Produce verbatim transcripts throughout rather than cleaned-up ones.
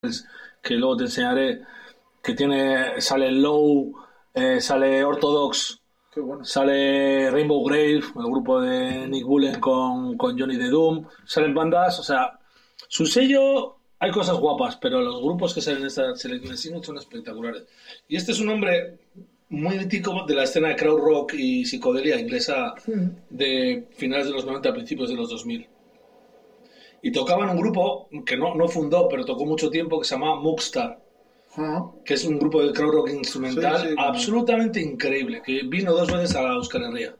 que luego te enseñaré, que tiene, sale Low, eh, sale Orthodox, Qué bueno. sale Rainbow Grave, el grupo de Nick Bullen con, con Johnny the Doom, salen bandas, o sea, su sello, hay cosas guapas, pero los grupos que salen en esta selección son espectaculares. Y este es un hombre muy mítico de la escena de crowd rock y psicodelia inglesa de finales de los noventa, principios de los dos mil. Y tocaba en un grupo que no, no fundó, pero tocó mucho tiempo, que se llamaba Mookstar, uh-huh. que es un grupo de crowd rock instrumental sí, sí, absolutamente no. increíble, que vino dos veces a la Euskal Herria.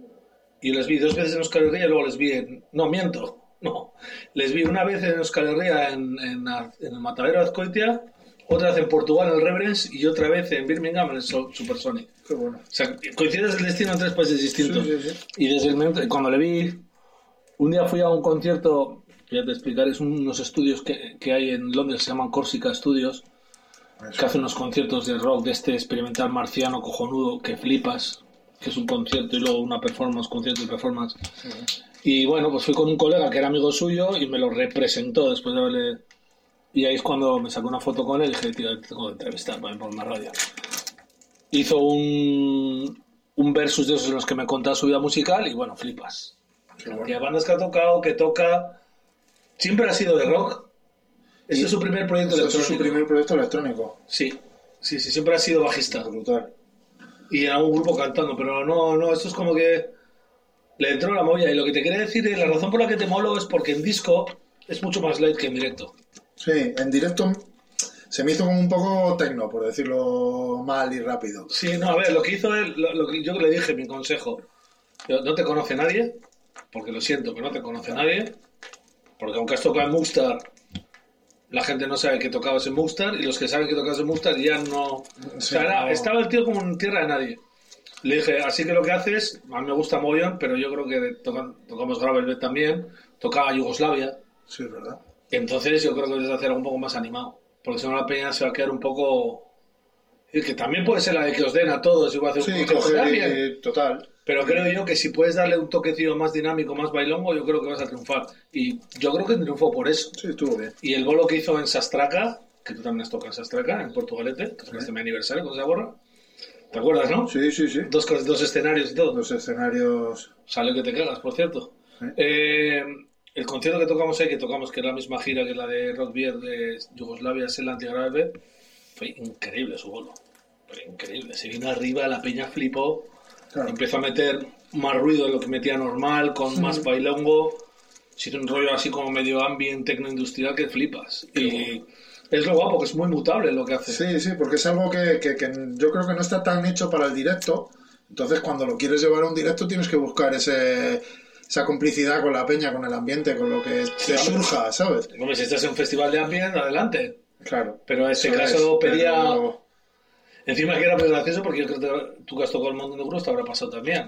Y les vi dos veces en Euskal Herria y luego les vi en... No, miento, no. Les vi una vez en Euskal Herria en, en, en el Matadero de Azkoitia, otra vez en Portugal en el Reverence y otra vez en Birmingham en el Supersonic. Qué bueno. O sea, coincides el destino en tres países distintos. Sí, sí, sí. Y desde el momento, cuando le vi, un día fui a un concierto... Ya te explicaré, es unos estudios que, que hay en Londres, se llaman Corsica Studios, Eso. que hacen unos conciertos de rock de este experimental marciano cojonudo que flipas, que es un concierto y luego una performance, concierto y performance. Sí. Y bueno, pues fui con un colega que era amigo suyo y me lo representó después de haberle... Y ahí es cuando me sacó una foto con él y dije, tío, te tengo que entrevistar para por una radio. Hizo un, un versus de esos en los que me contaba su vida musical y bueno, flipas. Bueno. Hay bandas que ha tocado, que toca... Siempre ha sido de rock. Este es su primer proyecto electrónico. Es su primer proyecto electrónico. Sí, sí, sí, siempre ha sido bajista. Brutal. Y en algún grupo cantando, pero no, no, esto es como que le entró la movida. Y lo que te quería decir es, la razón por la que te molo es porque en disco es mucho más light que en directo. Sí, en directo se me hizo como un poco tecno, por decirlo mal y rápido. Sí, no, a ver, lo que hizo él, lo, lo que yo le dije, mi consejo, no te conoce nadie, porque lo siento, pero no te conoce nadie. Porque aunque has tocado en Mookstar, la gente no sabe que tocabas en Mookstar y los que saben que tocabas en Mookstar ya no... Sí, o sea, era, no. Estaba el tío como en tierra de nadie. Le dije, así que lo que haces, a mí me gusta mogollón, pero yo creo que tocan, tocamos Gravelvet también, tocaba Yugoslavia. Sí, es verdad. Entonces yo creo que debes hacer algo un poco más animado, porque si no la peña se va a quedar un poco... Y que también puede ser la de que os den a todos y voy a hacer sí, un coger y, total. Pero creo yo que si puedes darle un toquecillo más dinámico, más bailongo, yo creo que vas a triunfar. Y yo creo que triunfó por eso. Sí, estuvo bien. Y el bolo que hizo en Sastraca, que tú también has tocado en Sastraca, en Portugalete, que fue este mi aniversario con esa gorra. ¿Te acuerdas, no? Sí, sí, sí. Dos, dos escenarios y todo. Dos escenarios. Salió que te cagas, por cierto. ¿Eh? Eh, el concierto que tocamos ahí, que tocamos, que era la misma gira que la de Rock Beer de Yugoslavia, es el Antigrave, fue increíble su bolo. Pero increíble. Se vino arriba, la peña flipó. Claro. Empezó a meter más ruido de lo que metía normal, con sí. más bailongo. Se hizo un rollo así como medio ambient, tecno-industrial que flipas. Qué y bueno. Es lo guapo, que es muy mutable lo que hace. Sí, sí, porque es algo que, que, que yo creo que no está tan hecho para el directo. Entonces, cuando lo quieres llevar a un directo, tienes que buscar ese, esa complicidad con la peña, con el ambiente, con lo que te sí, surja, ¿sabes? Hombre, si estás en un festival de ambient, adelante. Claro. Pero en este caso es, pedía... Pero... Encima que era muy gracioso porque yo creo que tú que has tocado el mundo de Cruz te habrá pasado también.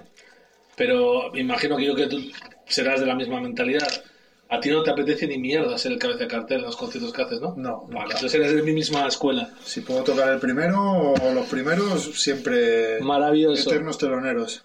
Pero me imagino que yo que tú serás de la misma mentalidad. A ti no te apetece ni mierda ser el cabeza de cartel en los conciertos que haces, ¿no? No. Vale, entonces eres de mi misma escuela. Si puedo tocar el primero o los primeros, siempre... Maravilloso. Eternos teloneros.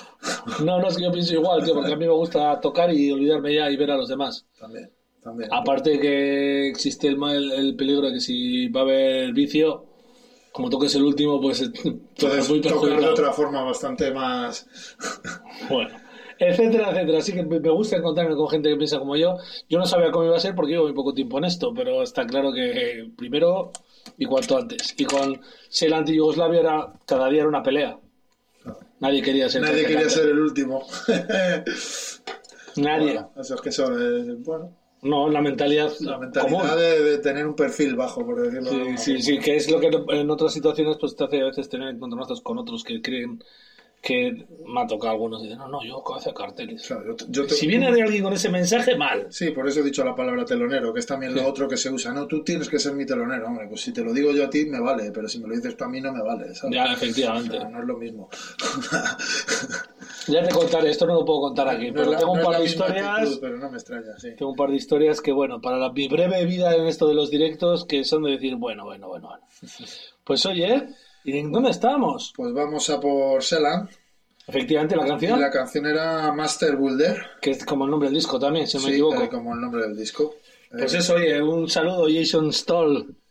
No, no, es que yo pienso igual, tío, porque a mí me gusta tocar y olvidarme ya y ver a los demás. También, también. Aparte que existe el, el, el peligro de que si va a haber vicio... Como toques el último, pues... Entonces muy tocar de otra forma bastante más... Bueno, etcétera, etcétera. Así que me gusta encontrarme con gente que piensa como yo. Yo no sabía cómo iba a ser porque llevo muy poco tiempo en esto, pero está claro que primero y cuanto antes. Y con ser anti-Yugoslavia era, cada día era una pelea. No. Nadie quería ser... Nadie quería ser el último. Nadie. Bueno, esos que son... Eh, bueno... No, la mentalidad La mentalidad de, de tener un perfil bajo, por decirlo sí, de sí, sí, que es lo que en otras situaciones pues te hace a veces tener encontronazos con otros que creen que me ha tocado algunos y dicen, no, no, yo hago carteles. Claro, yo, yo te, si viene de alguien con ese mensaje, mal. Sí, por eso he dicho la palabra telonero, que es también sí. Lo otro que se usa. No, tú tienes que ser mi telonero, hombre, pues si te lo digo yo a ti me vale, pero si me lo dices tú a mí no me vale, ¿sabes? Ya, efectivamente. O sea, no es lo mismo. Ya te contaré, esto no lo puedo contar aquí, no pero la, tengo un no par de historias. Actitud, pero no me extraña, sí. Tengo un par de historias que, bueno, para la, mi breve vida en esto de los directos, que son de decir, bueno, bueno, bueno, bueno. Pues oye, ¿y en dónde estamos? Pues vamos a por Selan. Efectivamente, la canción. Y la canción era Master Builder. Que es como el nombre del disco también, si no sí, me equivoco. Sí, como el nombre del disco. Pues eh. eso, oye, un saludo, Jason Stoll.